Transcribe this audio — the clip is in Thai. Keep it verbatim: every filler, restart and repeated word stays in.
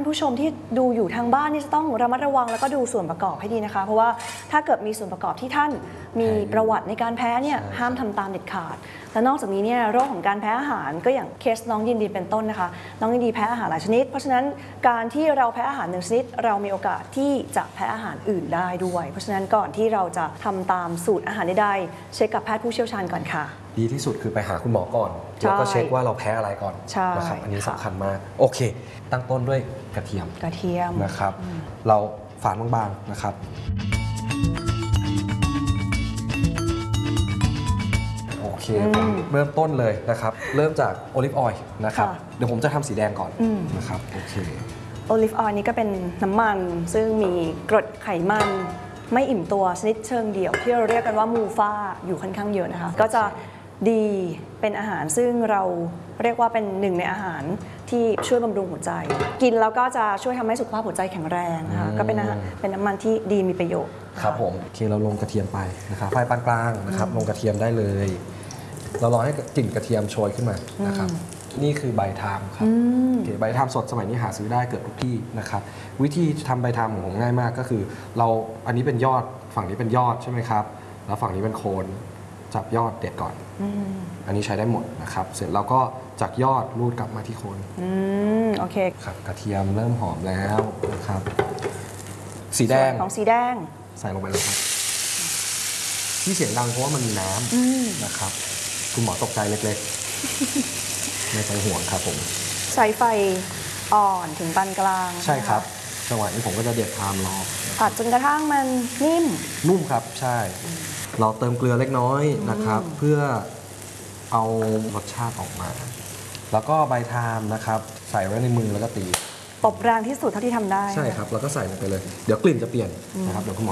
ผู้ชมที่ดูอยู่ทางบ้านนี่จะต้องระมัดระวังแล้วก็ดูส่วนประกอบให้ดีนะคะเพราะว่าถ้าเกิดมีส่วนประกอบที่ท่านมีประวัติในการแพ้เนี่ยห้ามทำตามเด็ดขาดและนอกจากนี้เนี่ยโรคของการแพ้อาหารก็อย่างเคสน้องยินดีเป็นต้นนะคะน้องยินดีแพ้อาหารหลายชนิดเพราะฉะนั้นการที่เราแพ้อาหารหนึ่งชนิดเรามีโอกาสที่จะแพ้อาหารอื่นได้ด้วยเพราะฉะนั้นก่อนที่เราจะทำตามสูตรอาหารใดๆเช็คกับแพทย์ผู้เชี่ยวชาญก่อนค่ะดีที่สุดคือไปหาคุณหมอก่อนแล้วก็เช็คว่าเราแพ้อะไรก่อนนะครับอันนี้สำคัญมากโอเคตั้งต้นด้วยกระเทียมกระเทียมนะครับเราฝานบางๆนะครับโอเคผมเริ่มต้นเลยนะครับเริ่มจากโอลิฟออยล์นะครับเดี๋ยวผมจะทำสีแดงก่อนนะครับโอเคโอลิฟออยล์นี้ก็เป็นน้ำมันซึ่งมีกรดไขมันไม่อิ่มตัวชนิดเชิงเดี่ยวที่เราเรียกกันว่ามูฟ่าอยู่ค่อนข้างเยอะนะคะก็จะดีเป็นอาหารซึ่งเราเรียกว่าเป็นหนึ่งในอาหารที่ช่วยบำรุงหัวใจกินแล้วก็จะช่วยทำให้สุขภาพหัวใจแข็งแรงนะคะก็เป็นอาหารเป็นน้ำมันที่ดีมีประโยชน์ครับผมโอเคเราลงกระเทียมไปนะครับไฟปานกลางนะครับลงกระเทียมได้เลยเรารอให้กลิ่นกระเทียมโชยขึ้นมานะครับนี่คือใบทามครับใบทามสดสมัยนี้หาซื้อได้เกือบทุกที่นะครับวิธีทำใบทามของผมง่ายมากก็คือเราอันนี้เป็นยอดฝั่งนี้เป็นยอดใช่ไหมครับแล้วฝั่งนี้เป็นโคนจับยอดเด็ดก่อนอันนี้ใช้ได้หมดนะครับเสร็จเราก็จากยอดรูดกลับมาที่โคนอืมโอเคครับกระเทียมเริ่มหอมแล้วนะครับสีแดงของสีแดงใส่ลงไปเลยครับที่เสียงดังเพราะว่ามันมีน้ำนะครับคุณหมอตกใจเล็กๆไม่ต้องห่วงครับผมใช้ไฟอ่อนถึงปานกลางใช่ครับจังหวะนี้ผมก็จะเด็ดทามรอผัดจนกระทั่งมันนิ่มนุ่มครับใช่เราเติมเกลือเล็กน้อยนะครับเพื่อเอารสชาติออกมาแล้วก็ใบทามนะครับใส่ไว้ในมือแล้วก็ตีตบแรงที่สุดเท่าที่ทำได้ใช่ครับแล้วก็ใส่ลงไปเลยเดี๋ยวกลิ่นจะเปลี่ยนนะครับเดี๋ยวคุณหมอ